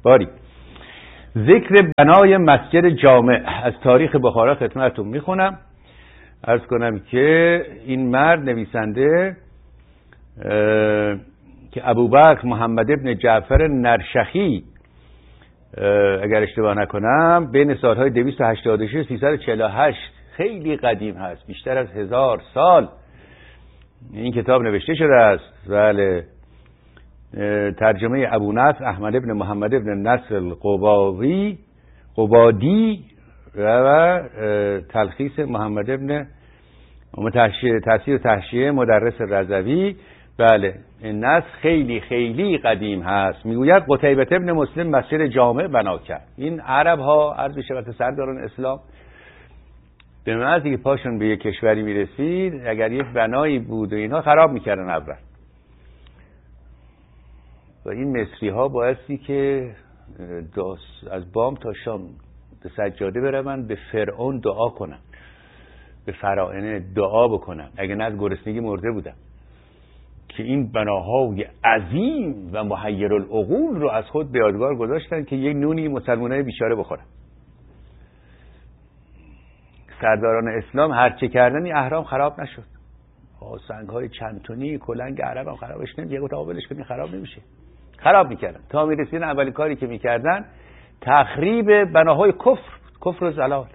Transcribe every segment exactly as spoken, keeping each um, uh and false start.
باری ذکر بنای مسجد جامع از تاریخ بخارا خدمتتون میخونم. عرض کنم که این مرد نویسنده که ابوبکر محمد ابن جعفر نرشخی اگر اشتباه نکنم بین سالهای دویست و هشتاد و شش تا سیصد و چهل و هشت، خیلی قدیم هست، بیشتر از هزار سال این کتاب نوشته شده است. بله، ترجمه ابو نصر احمد ابن محمد ابن نصر القباوی قبادی و تلخیص محمد ابن تحصیل و تحشیه مدرس رضوی. بله، این نص خیلی خیلی قدیم هست. میگوید قتیبه ابن مسلم مسجد جامع بنا کرد. این عرب ها عرض بشود سرداران اسلام به محض که پاشون به یک کشوری میرسید اگر یک بنایی بود و اینها خراب میکردن اول. و این مصری ها بایستی که از بام تا شام به سجاده برون به فرعون دعا کنن، به فراعنه دعا بکنن، اگه نه از گرسنگی مرده بودن، که این بناهای عظیم و محیر العقول رو از خود به یادگار گذاشتن که یک نونی مسلمانای بیچاره بخورن. سرداران اسلام هرچه کردن این اهرام خراب نشد. سنگ های چند تونی کلنگ عرب هم خرابش نمیشه، یه قابلش کنی خراب نمیشه، خراب میکردن. تا میرسیدن اولین کاری که میکردن تخریب بناهای کفر کفر و زلال.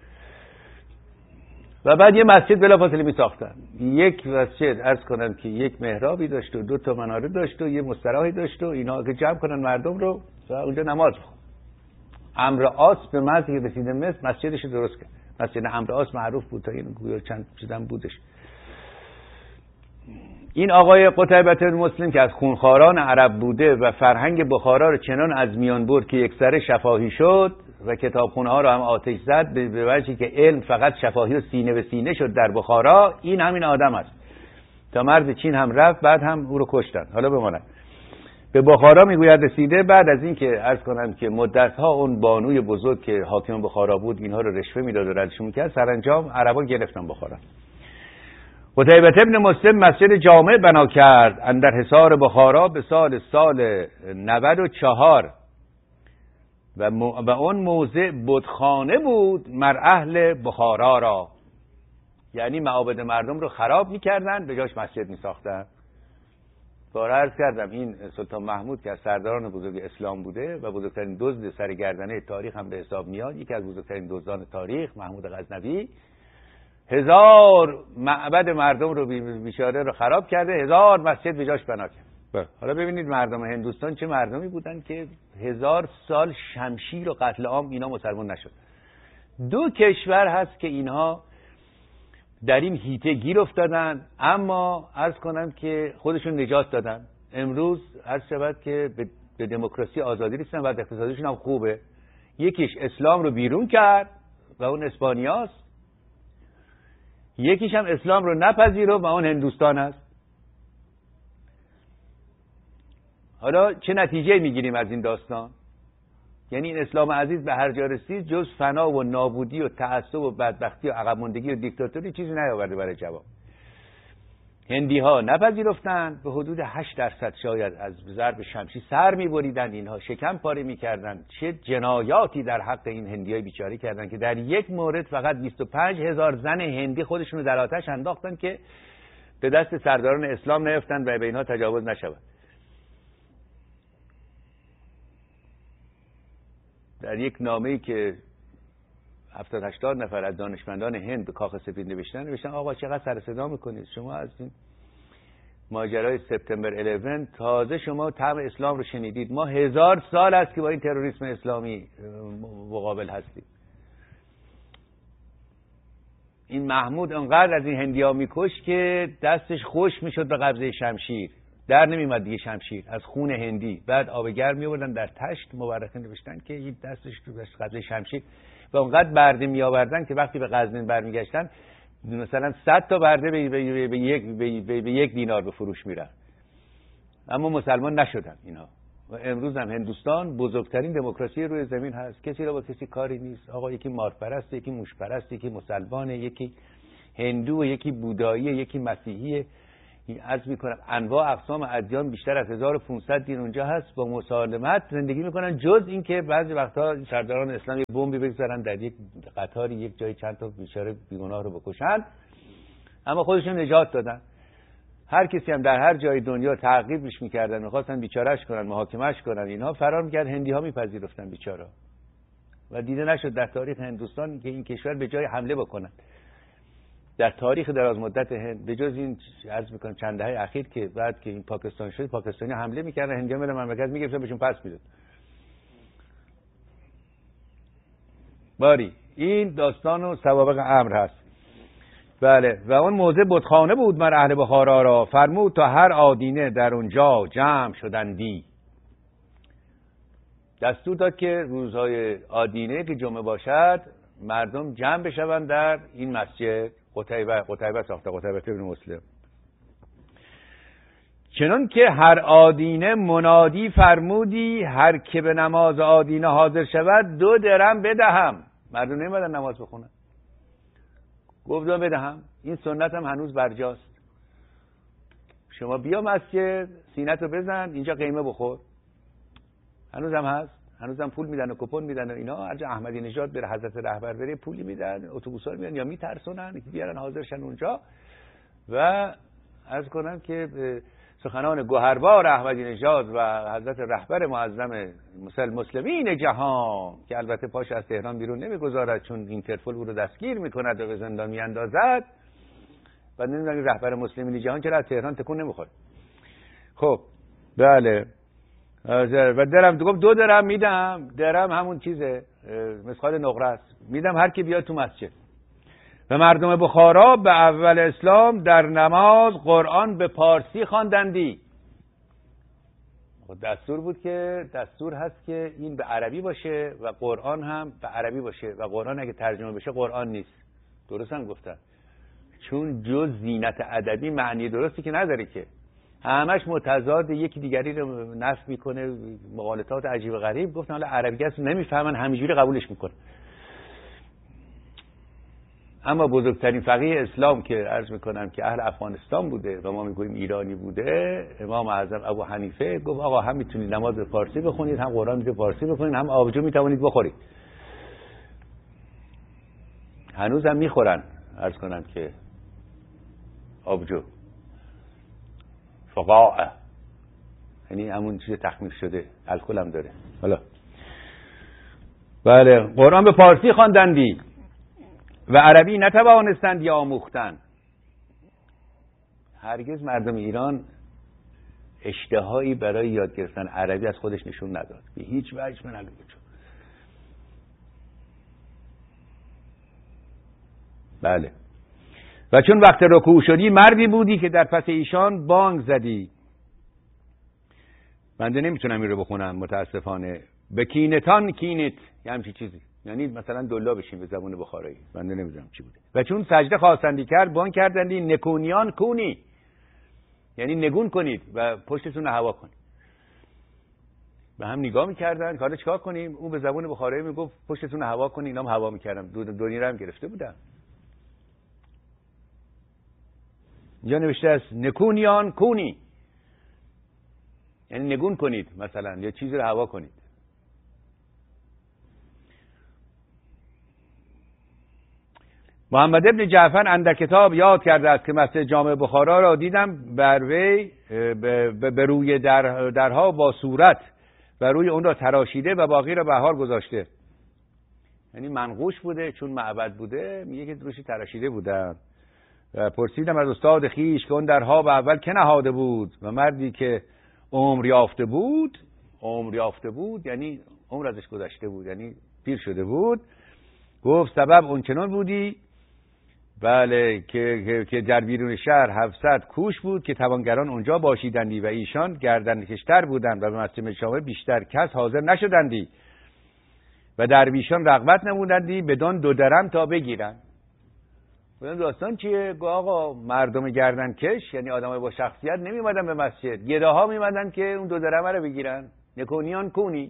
و بعد یه مسجد بلافاصله میساختن. یک مسجد عرض کنم که یک محرابی داشت و دو تا مناره داشت و یه مستراحی داشت و اینا که جمع کنن مردم رو و اونجا نماز بخونن. عمرو عاص به مسجد که رسید مصر مسجدش رو درست کرد. مسجد عمرو عاص معروف بود تا این گویا چند چیزام بودش. این آقای قتیبه بن مسلم که از خونخواران عرب بوده و فرهنگ بخارا رو چنان از میان برد که یک سره شفاهی شد و کتابخونه ها رو هم آتش زد به وجهی که علم فقط شفاهی و سینه به سینه شد در بخارا. این همین آدم است. تا مرد چین هم رفت، بعد هم او رو کشتن. حالا بماند به بخارا میگوید رسیده. بعد از این که عرض کنم که مدت ها اون بانوی بزرگ که حاکم بخارا بود اینها رو رشوه میداد و ردشون میکرد، سرانجام عربا گرفتن بخارا. قتیبه ابن مسلم مسجد جامع بنا کرد اندر حصار بخارا به سال سال نود و چهار و, م... و اون موضع بتخانه بود مر اهل بخارا را، یعنی معابد مردم رو خراب میکردن به جاش مسجد میساختن. بار عرض کردم این سلطان محمود که از سرداران بزرگ اسلام بوده و بزرگترین دزد سرگردنه تاریخ هم به حساب میاد، یکی از بزرگترین دزدان تاریخ، محمود غزنوی، هزار معبد مردم رو بیچاره رو خراب کرده، هزار مسجد به جاش بنا کرد. حالا ببینید مردم هندوستان چه مردمی بودن که هزار سال شمشیر و قتل عام اینا مسلمان نشد. دو کشور هست که اینها در این هیته گیر افتادن، اما عرض کنم که خودشون نجات دادن. امروز عرض شود که به دموکراسی آزادی رسیدن و اقتصادشون هم خوبه. یکیش اسلام رو بیرون کرد و اون اسپانیاست، یکیش هم اسلام رو نپذیره و اون هندوستان است. حالا چه نتیجه میگیریم از این داستان؟ یعنی این اسلام عزیز به هر جا رسید جز فنا و نابودی و تعصب و بدبختی و عقب ماندگی و دیکتاتوری چیزی نیاورده برای جواب. هندی ها نپذیرفتند، به حدود هشت درصد شاید از ضرب شمشیر سر میبریدند، اینها شکم پاره میکردند. چه جنایاتی در حق این هندی های بیچاره کردند که در یک مورد فقط بیست و پنج هزار زن هندی خودشونو در آتش انداختن که به دست سرداران اسلام نیفتند و به اینها تجاوز نشود. در یک نامه‌ای که هفتاد هشتاد نفر از دانشمندان هند به کاخ سفید نوشتن نوشتن آقا چقدر سر صدا میکنید شما از این ماجرای سپتامبر یازده، تازه شما طعم اسلام رو شنیدید، ما هزار سال است که با این تروریسم اسلامی مقابل هستیم. این محمود انقدر از این هندی‌ها میکش که دستش خوش میشد به قبضه شمشیر، در نمیمد دیگه شمشیر از خون هندی. بعد آب گرم میآوردن در تشت، مورخین نوشتن که این دستش تو قبضه شمشیر و اونقدر برده می آوردن که وقتی به قزوین برمیگشتن مثلا صد تا برده به, به, به, یک, به, به, به یک دینار به فروش میرن. اما مسلمان نشدن اینها. و امروز هم هندوستان بزرگترین دموکراسی روی زمین هست، کسی را با کسی کاری نیست. آقا یکی مارپرست، یکی موشپرست، یکی مسلمانه، یکی هندو، یکی بودایی، یکی مسیحیه، عرض میکنم انواع اقسام ادیان بیشتر از هزار و پانصد دین اونجا هست، با مسالمت زندگی میکنن، جز اینکه بعضی وقتا سرداران اسلام یک بمبی بگذارن در یک قطاری یک جای چند تا بیچاره بیگناه رو بکشن، اما خودشون نجات دادن. هر کسی هم در هر جای دنیا تعقیبش میکردن، میخواستن بیچارهش کنن، محاکمهش کنن، اینها فرار میکرد، هندی ها میپذیرفتن بیچاره و دیده نشد در تاریخ هندوستان که این کشور به جای حمله بکنن در تاریخ دراز مدت هند، به جز این عرض میکنم چند دهه اخیر که بعد که این پاکستان شد، پاکستانی حمله میکردن، هندی‌ها میرن مملکت میگرفتن بهشون پس میداد. باری این داستان و سوابق امر هست. بله، و اون موضع بتخانه بود مر اهل بخارا را، فرمود تا هر آدینه در اونجا جمع شدندی. دستور داد که روزهای آدینه که جمعه باشد مردم جمع بشوند در این مسجد. قتیبه قتیبه ساخته، قتیبه ابن مسلم. چنان که هر آدینه منادی فرمودی، هر که به نماز آدینه حاضر شود دو درم بدهم. مردم نمیدن نماز بخونن، گفت دو بدهم. این سنت هم هنوز برجاست. شما بیا مسجد، سینت رو بزن، اینجا قیمه بخور. هنوز هم هست، هنوز هم پول میدن و کپون میدن و اینا. هر جا احمدی نژاد بره، حضرت رهبر بره، پولی میدن، اتوبوسا میان یا میترسونن بیارن حاضرشن اونجا. و عرض کنم که سخنان گوهربار احمدی نژاد و حضرت رهبر معظم مسلمین جهان که البته پاش از تهران بیرون نمیگذارد چون اینترپل او رو دستگیر میکند و به زندان میاندازد و نمیدونم رهبر مسلمین جهان چرا از تهران تکون نمیخوره. خب بله، و درم گفت دو درم میدم. درم همون چیزه، مثقال نقره است، میدم هر کی بیاد تو مسجد. و مردم بخارا به اول اسلام در نماز قرآن به پارسی خواندندی. دستور بود که دستور هست که این به عربی باشه و قرآن هم به عربی باشه و قرآن اگه ترجمه بشه قرآن نیست. درست هم گفتن، چون جز زینت ادبی معنی درستی که نداره که، همش متضاد یکی دیگری رو نفی میکنه، مغالطات عجیب و غریب. گفتن حالا عربی هست نمیفهمن، همینجوری قبولش میکنه. اما بزرگترین فقیه اسلام که عرض میکنم که اهل افغانستان بوده و ما میگوییم ایرانی بوده، امام اعظم ابو حنیفه، گفت آقا هم میتونید نماز فارسی بخونید، هم قرآن به فارسی بخونید، هم آبجو میتوانید بخورید. هنوز هم میخورن عرض کنم که آبجو فقاعه، یعنی همون چیز تخمیر شده، الکل هم داره. حالا بله، قرآن به فارسی خواندندی و عربی نتوانستند یا آموختن. هرگز مردم ایران اشتهایی برای یاد گرفتن عربی از خودش نشون نداد، به هیچ وجه. من نگم بله. و چون وقت رکوع شدی مردی بودی که در پس ایشان بانگ زدی. بنده نمیتونم این رو بخونم متاسفانه. به کینتان کینت، یه همچی چیزی، یعنی مثلا دلا بشین به زبان بخارایی، بنده نمیدونم چی بوده. و چون سجده خواستندی کرد بانگ کردندی نکونیان کونی، یعنی نگون کنید و پشتتون هوا کنید. به هم نگاه میکردن کارا چیکار کنیم، اون به زبان بخارایی میگفت پشتتون هوا کنید، اینا هم هوا میکردن. دو دنیا رو هم گرفته بودن. اینجا نوشته است نکونیان کونی، یعنی نگون کنید مثلا، یا چیزی رو هوا کنید. محمد ابن جعفر اندر کتاب یاد کرده است که مسجد جامع بخارا را دیدم بر وی به روی در درها با صورت و روی اون را تراشیده و باقی را به حال گذاشته. یعنی منقوش بوده، چون معبد بوده، میگه که روشی تراشیده بودن. و پرسیدم از استاد خیش که اون درها به اول که نهاده بود؟ و مردی که عمر یافته بود، عمر یافته بود یعنی عمر ازش گذشته بود، یعنی پیر شده بود، گفت سبب اون چنان بودی بله که, که, که در بیرون شهر هفتصد کوش بود که توانگران اونجا باشیدندی و ایشان گردنکشتر بودند و به مسجد جامع بیشتر کس حاضر نشدندی و درویشان رغبت نمودندی بدون دو درم تا بگیرن. بدون داستان چیه؟ گو آقا مردم گردن کش، یعنی آدمای با شخصیت نمیمدن به مسجد، گداها میمدن که اون دو درم رو بگیرن. نکونیان کونی.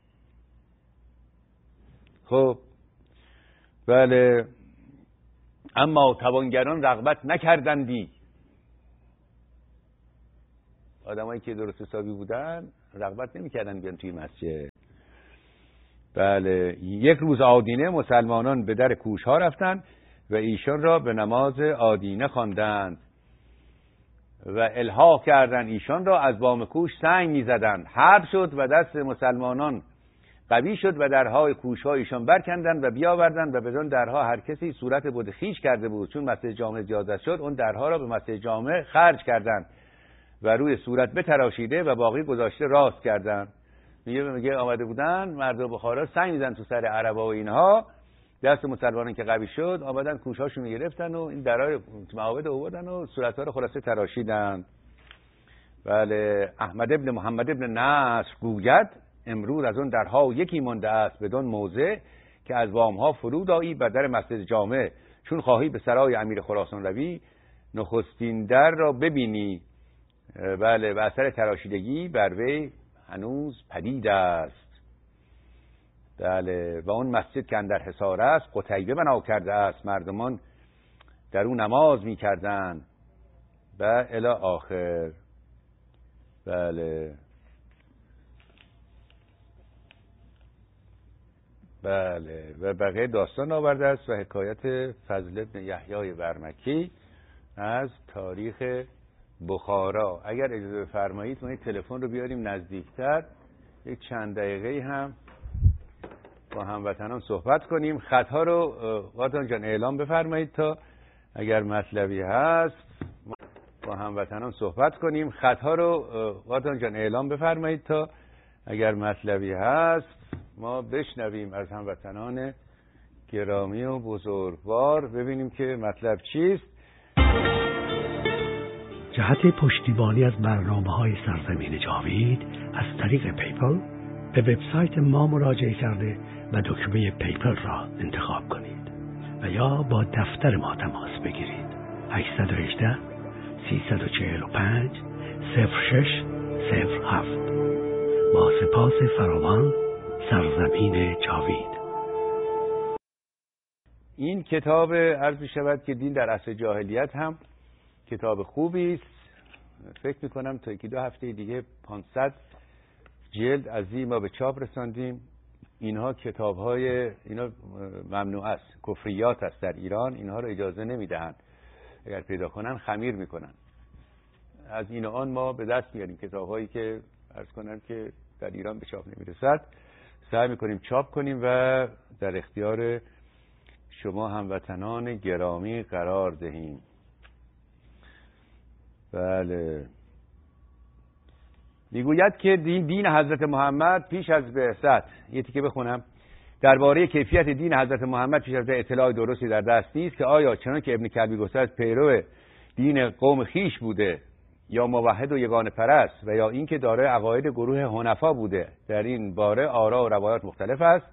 خب بله، اما توانگران رغبت نکردندی. آدمایی که درست حسابی بودن رغبت نمی‌کردن بیان توی مسجد. بله، یک روز آدینه مسلمانان به در کوشها رفتند و ایشان را به نماز آدینه خواندند و الحاح کردند ایشان را از بام کوش سنگ می‌زدند. حرب شد و دست مسلمانان قوی شد و درهای کوشها ایشان برکندند و بیاوردند و بدون درها هر کسی صورت بود خیش کرده بود. چون مسجد جامع زیادت شد اون درها را به مسجد جامع خرج کردند و روی صورت بتراشیده و باقی گذاشته راست کردند. میگه میگه آمده بودن مردم بخارا سنگ میزن تو سر عربا و اینها، دست مسلمانان که قوی شد آمدن کوشهاشون گرفتن و این درای معابد آوردن و صورت‌ها رو خلاصه تراشیدن. بله، احمد ابن محمد ابن نصر گوید امروز از اون درها یکی مانده است بدون موضع که از وامها فرود آیی بر در مسجد جامع، چون خواهی به سرای امیر خراسان روی نخستین در را ببینی. بله، و اثر تراشیدگی بر وی هنوز پدید است. بله، و اون مسجد که اندر حصار است قتیبه بنا کرده است، مردمان در اون نماز می کردن و الی آخر. بله بله و بقیه داستان آورده است و حکایت فضل بن یحیی برمکی از تاریخ بخارا. اگر اجازه بفرمایید ما این تلفن رو بیاریم نزدیکتر، یک چند دقیقه هم با هموطنان صحبت کنیم. خطها رو قاطان جان اعلام بفرمایید تا اگر مطلبی هست با هموطنان صحبت کنیم. خطها رو قاطان جان اعلام بفرمایید تا اگر مطلبی هست ما بشنویم از هموطنان گرامی و بزرگوار، ببینیم که مطلب چیست. جهت پشتیبانی از برنامه‌های سرزمین جاوید از طریق پیپل به وبسایت ما مراجعه کرده و دکمه پیپل را انتخاب کنید و یا با دفتر ما تماس بگیرید. هشت یک هشت سه چهار پنج صفر شش صفر هفت. با سپاس فراوان، سرزمین جاوید. این کتاب عرض می شود که دین در عصر جاهلیت هم کتاب خوبی است. فکر میکنم تا یکی دو هفته دیگه پانصد جلد از این ما به چاپ رساندیم. اینها کتاب های اینا ممنوع است، کفریات است در ایران، اینها رو اجازه نمیدهند، اگر پیدا کنن خمیر میکنن. از این آن ما به دست میاریم کتاب هایی که عرض کنم که در ایران به چاپ نمیرسد، سعی میکنیم چاپ کنیم و در اختیار شما هموطنان گرامی قرار دهیم. بله، میگوید که دین, دین حضرت محمد پیش از بعثت، یه تیکه بخونم، درباره کیفیت دین حضرت محمد پیش از اطلاع درستی در دست نیست که آیا چنان که ابن کلبی گفته است پیرو دین قوم خیش بوده یا موحد و یگانه پرست و یا اینکه دارای عقاید گروه حنفا بوده. در این باره آرا و روایات مختلف است.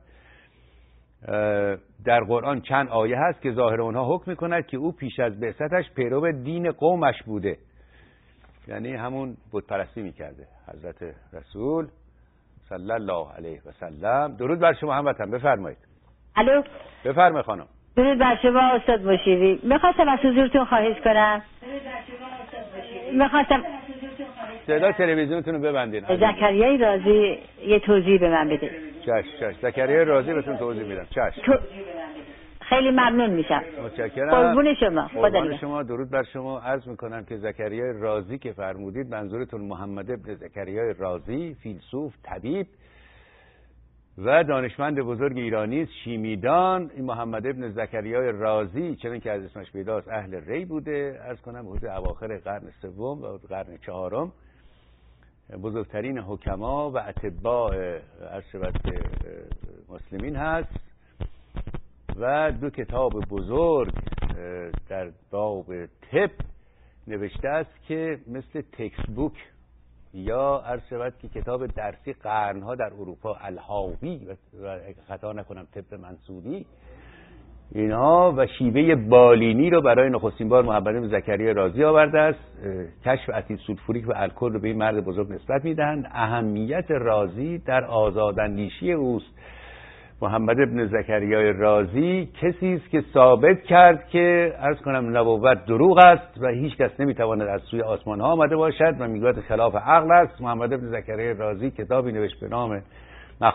در قرآن چند آیه هست که ظاهر اونها حکم میکند که او پیش از بعثتش پیرو دین قومش بوده، یعنی همون بت پرستی میکرده. حضرت رسول صلی الله علیه و سلم. درود بر شما هموطن، بفرمایید. الو، بفرمایید خانم. درود بر شما استاد مشیری. میخواستم از حضورتون خواهش کنم، میخواستم صدا تلویزیونتون رو ببندین. زکریای رازی یه توضیح به من بده. چش چش زکریای رازی بهتون توضیح میدم. چش تو... خیلی ممنون میشم. متشکرم. قربون شما. قربون شما. درود بر شما. عرض میکنم که زکریای رازی که فرمودید منظورتون محمد ابن زکریای رازی، فیلسوف، طبیب و دانشمند بزرگ ایرانی است، شیمیدان. این محمد ابن زکریای رازی چون که از اسمش پیداست اهل ری بوده. عرض کنم حدود اواخر قرن سوم و قرن چهارم بزرگترین حکما و اتباع عرض مسلمین هست و دو کتاب بزرگ در باب طب نوشته است که مثل تکست بوک یا عرض شود که کتاب درسی قرنها در اروپا، الحاوی و خطا نکنم طب منصوری، اینها و شیوه بالینی رو برای نخستین بار محمد بن زکریای رازی آورده است. کشف اسید سولفوریک و الکل رو به این مرد بزرگ نسبت میدهند. اهمیت رازی در آزاداندیشی اوست محمد ابن زکریای رازی کسی است که ثابت کرد که عرض کنم نبوت دروغ است و هیچ کس نمیتواند از سوی آسمان ها آمده باشد و میگوید خلاف عقل است. محمد ابن زکریای رازی کتابی نوشت به نام